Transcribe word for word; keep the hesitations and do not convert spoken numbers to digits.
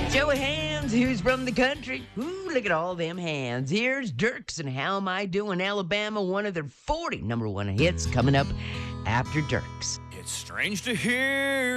Show of hands, who's from the country? Ooh, look at all them hands. Here's Dirks and How Am I Doing, Alabama, one of their forty number one hits coming up after Dirks. It's strange to hear